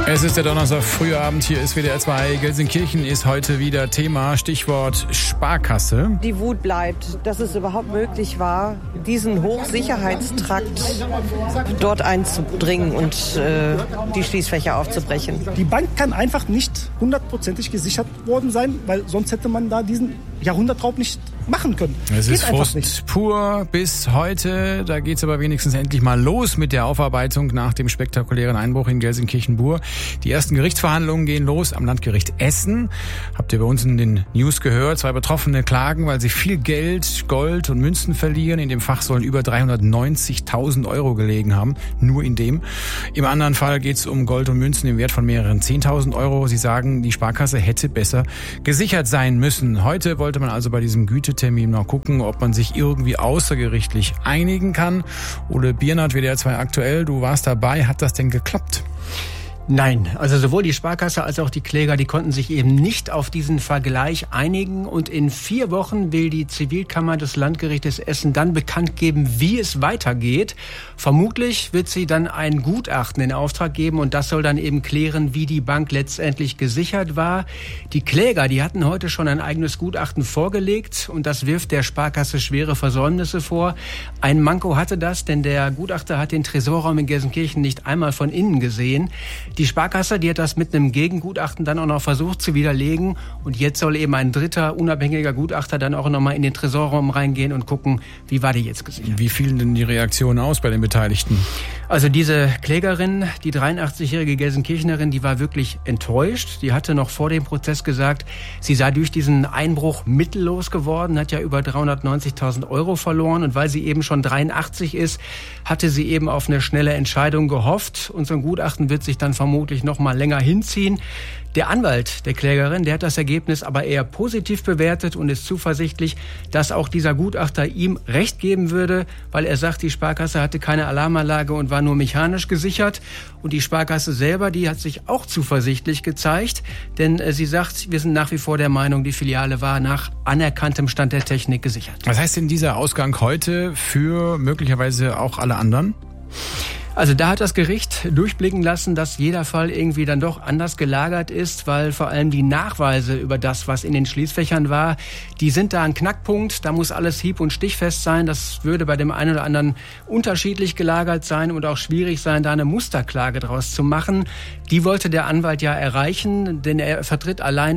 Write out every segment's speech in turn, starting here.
Es ist der Donnerstag, früher Abend, hier ist WDR 2. Gelsenkirchen ist heute wieder Thema, Stichwort Sparkasse. Die Wut bleibt, dass es überhaupt möglich war, diesen Hochsicherheitstrakt dort einzudringen und die Schließfächer aufzubrechen. Die Bank kann einfach nicht 100%ig gesichert worden sein, weil sonst hätte man da diesen Jahrhundertraub nicht machen können. Es ist Frust pur bis heute. Da geht's aber wenigstens endlich mal los mit der Aufarbeitung nach dem spektakulären Einbruch in Gelsenkirchen-Bur. Die ersten Gerichtsverhandlungen gehen los am Landgericht Essen. Habt ihr bei uns in den News gehört? 2 Betroffene klagen, weil sie viel Geld, Gold und Münzen verlieren. In dem Fach sollen über 390.000 Euro gelegen haben. Nur in dem. Im anderen Fall geht's um Gold und Münzen im Wert von mehreren 10.000 Euro. Sie sagen, die Sparkasse hätte besser gesichert sein müssen. Heute wollte man also bei diesem Gütetermin mal gucken, ob man sich irgendwie außergerichtlich einigen kann. Ole Biernert, WDR 2 aktuell, du warst dabei. Hat das denn geklappt? Nein, also sowohl die Sparkasse als auch die Kläger, die konnten sich eben nicht auf diesen Vergleich einigen. Und in 4 Wochen will die Zivilkammer des Landgerichtes Essen dann bekannt geben, wie es weitergeht. Vermutlich wird sie dann ein Gutachten in Auftrag geben und das soll dann eben klären, wie die Bank letztendlich gesichert war. Die Kläger, die hatten heute schon ein eigenes Gutachten vorgelegt und das wirft der Sparkasse schwere Versäumnisse vor. Ein Manko hatte das, denn der Gutachter hat den Tresorraum in Gelsenkirchen nicht einmal von innen gesehen. Die Sparkasse, die hat das mit einem Gegengutachten dann auch noch versucht zu widerlegen. Und jetzt soll eben ein dritter unabhängiger Gutachter dann auch nochmal in den Tresorraum reingehen und gucken, wie war die jetzt gesichert. Wie fielen denn die Reaktionen aus bei den Beteiligten? Also diese Klägerin, die 83-jährige Gelsenkirchenerin, die war wirklich enttäuscht. Die hatte noch vor dem Prozess gesagt, sie sei durch diesen Einbruch mittellos geworden, hat ja über 390.000 Euro verloren. Und weil sie eben schon 83 ist, hatte sie eben auf eine schnelle Entscheidung gehofft. Und so ein Gutachten wird sich dann vermutlich noch mal länger hinziehen. Der Anwalt der Klägerin, der hat das Ergebnis aber eher positiv bewertet und ist zuversichtlich, dass auch dieser Gutachter ihm Recht geben würde, weil er sagt, die Sparkasse hatte keine Alarmanlage und war nur mechanisch gesichert. Und die Sparkasse selber, die hat sich auch zuversichtlich gezeigt, denn sie sagt, wir sind nach wie vor der Meinung, die Filiale war nach anerkanntem Stand der Technik gesichert. Was heißt denn dieser Ausgang heute für möglicherweise auch alle anderen? Also da hat das Gericht durchblicken lassen, dass jeder Fall irgendwie dann doch anders gelagert ist, weil vor allem die Nachweise über das, was in den Schließfächern war, die sind da ein Knackpunkt. Da muss alles hieb- und stichfest sein. Das würde bei dem einen oder anderen unterschiedlich gelagert sein und auch schwierig sein, da eine Musterklage draus zu machen. Die wollte der Anwalt ja erreichen, denn er vertritt allein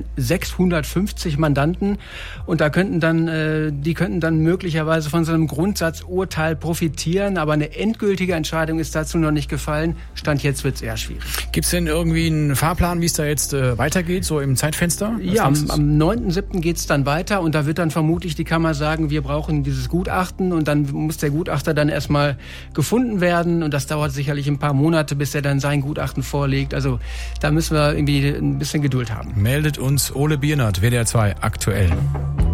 650 Mandanten und da die könnten dann möglicherweise von so einem Grundsatzurteil profitieren, aber eine endgültige Entscheidung ist dazu noch nicht gefallen. Stand jetzt wird es eher schwierig. Gibt es denn irgendwie einen Fahrplan, wie es da jetzt weitergeht, so im Zeitfenster? Ja, am 9.7. geht es dann weiter und da wird dann vermutlich die Kammer sagen, wir brauchen dieses Gutachten und dann muss der Gutachter dann erstmal gefunden werden und das dauert sicherlich ein paar Monate, bis er dann sein Gutachten vorlegt. Also da müssen wir irgendwie ein bisschen Geduld haben. Meldet uns Ole Biernert, WDR 2 aktuell.